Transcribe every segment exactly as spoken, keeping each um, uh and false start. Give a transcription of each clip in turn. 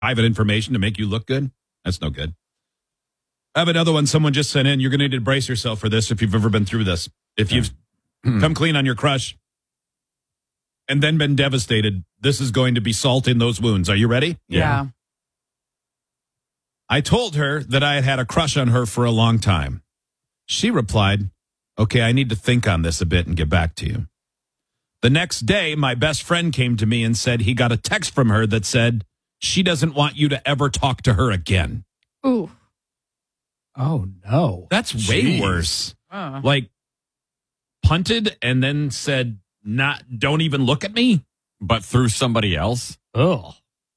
private information to make you look good. That's no good. I have another one. Someone just sent in. You're going to need to brace yourself for this if you've ever been through this. If you've come clean on your crush and then been devastated, this is going to be salt in those wounds. Are you ready? Yeah. yeah. I told her that I had had a crush on her for a long time. She replied, okay, I need to think on this a bit and get back to you. The next day, my best friend came to me and said he got a text from her that said she doesn't want you to ever talk to her again. Ooh. Oh, no. That's way Jeez. worse. Uh. Like, punted and then said, "Not, don't even look at me," but through somebody else. Oh,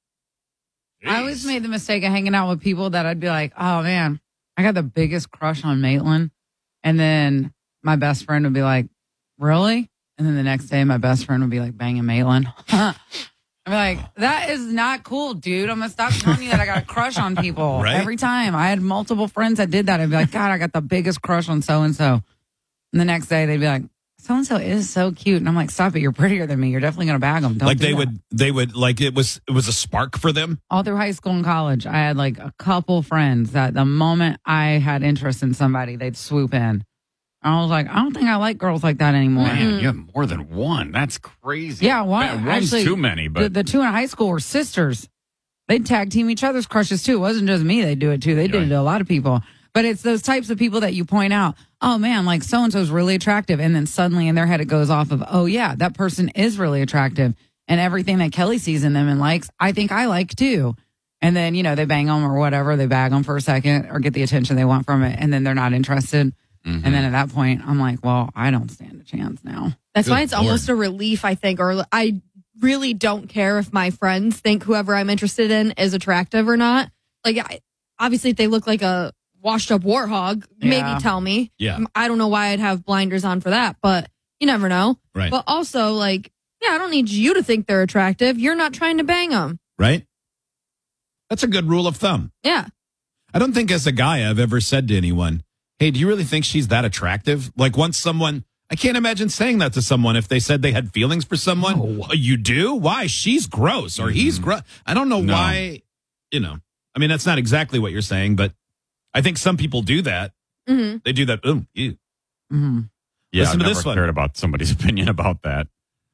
I always made the mistake of hanging out with people that I'd be like, "Oh man, I got the biggest crush on Maitland," and then my best friend would be like, "Really?" And then the next day, my best friend would be like, "Banging Maitland." I'm like, that is not cool, dude. I'm gonna stop telling you that I got a crush on people right? every time. I had multiple friends that did that. I'd be like, "God, I got the biggest crush on so and so." And the next day they'd be like, so-and-so is so cute. And I'm like, stop it. You're prettier than me. You're definitely going to bag them. Don't like they that. would, they would like, it was, it was a spark for them. All through high school and college, I had like a couple friends that the moment I had interest in somebody, they'd swoop in. I was like, I don't think I like girls like that anymore. Man, you have more than one. That's crazy. Yeah, one, Man, one's actually, too many. But the, the two in high school were sisters. They'd tag team each other's crushes too. It wasn't just me. They do it too. They did it to a lot of people. But it's those types of people that you point out, oh man, like so-and-so's really attractive. And then suddenly in their head it goes off of, oh yeah, that person is really attractive. And everything that Kelly sees in them and likes, I think I like too. And then, you know, they bang them or whatever. They bag them for a second or get the attention they want from it. And then they're not interested. Mm-hmm. And then at that point, I'm like, well, I don't stand a chance now. That's Good why it's Lord. almost a relief, I think, or I really don't care if my friends think whoever I'm interested in is attractive or not. Like, I, obviously, if they look like a washed up warthog, Yeah. maybe tell me. Yeah. I don't know why I'd have blinders on for that, but you never know. Right. But also, like, yeah, I don't need you to think they're attractive. You're not trying to bang them. Right. That's a good rule of thumb. Yeah. I don't think as a guy I've ever said to anyone, hey, do you really think she's that attractive? Like once someone, I can't imagine saying that to someone if they said they had feelings for someone. No. Oh, you do? Why? She's gross or he's gross. I don't know No. why, you know, I mean, that's not exactly what you're saying, but I think some people do that. Mm-hmm. They do that. Ooh, ew. Mm-hmm. yeah, Listen I've to never this one. cared about somebody's opinion about that.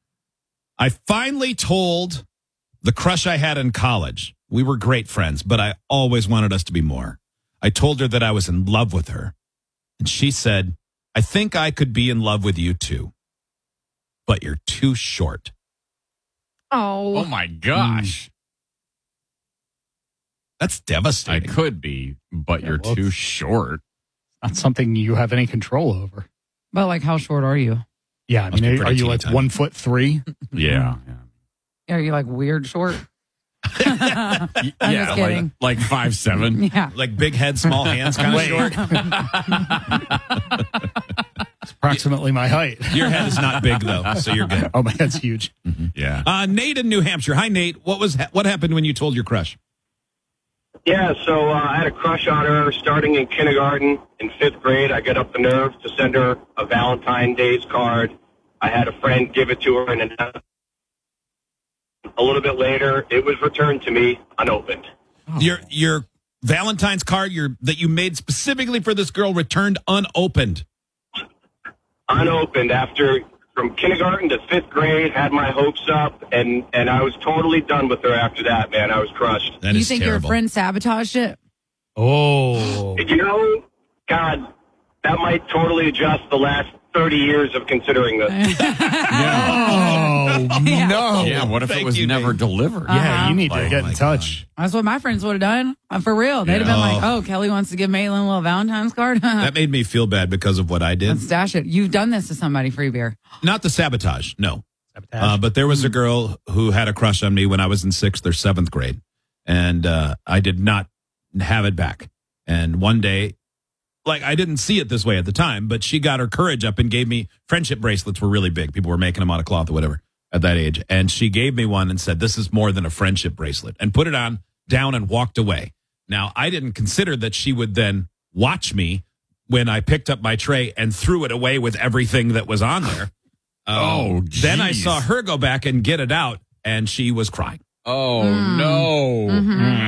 I finally told the crush I had in college. We were great friends, but I always wanted us to be more. I told her that I was in love with her. And she said, I think I could be in love with you too, but you're too short. Oh. Oh my gosh. That's I devastating. could be, but Yeah, you're well, too it's- short. Not something you have any control over. But like, how short are you? Yeah, I Must be mean, pretty are you teeny like tiny. one foot three? Yeah. Are you like weird short? Yeah, I'm yeah just like, kidding. like five seven. Yeah. Like big head, small hands kind of Wait. short. It's approximately my height. Your head is not big though, so you're good. Oh, my head's huge. Yeah. Uh, Nate in New Hampshire. Hi, Nate. What was what happened when you told your crush? Yeah, so uh, I had a crush on her starting in kindergarten. In fifth grade, I got up the nerve to send her a Valentine's Day's card. I had a friend give it to her, and then a little bit later, it was returned to me unopened. Your your Valentine's card your that you made specifically for this girl returned unopened. Unopened after from kindergarten to fifth grade, had my hopes up, and, and I was totally done with her after that, man. I was crushed. That you is think terrible. your friend sabotaged it? Oh. You know, God, that might totally adjust the last thirty years of considering this. Oh, Yeah. no. Yeah, what if Thank it was you, never Nate. delivered? Yeah, Uh-huh. you need to Like, get oh in my touch. That's what my friends would have done. Uh, for real. They'd have Yeah. been like, Oh. oh, Kelly wants to give Maitland a little Valentine's card. That made me feel bad because of what I did. Let's stash it. You've done this to somebody, free beer. Not the sabotage, no. Sabotage. Uh, but there was a girl who had a crush on me when I was in sixth or seventh grade, and uh, I did not have it back. And one day, like I didn't see it this way at the time, but she got her courage up and gave me friendship bracelets. Were really big. People were making them out of cloth or whatever at that age, and she gave me one and said, "This is more than a friendship bracelet," and put it on down and walked away. Now I didn't consider that she would then watch me when I picked up my tray and threw it away with everything that was on there. Oh, Then I geez. saw her go back and get it out, and she was crying. Oh, no. Mhm.